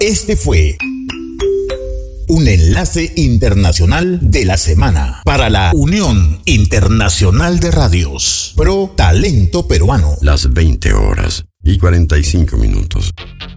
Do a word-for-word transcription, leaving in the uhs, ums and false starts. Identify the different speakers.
Speaker 1: Este fue un enlace internacional de la semana para la Unión Internacional de Radios Pro Talento Peruano.
Speaker 2: Las veinte horas y cuarenta y cinco minutos.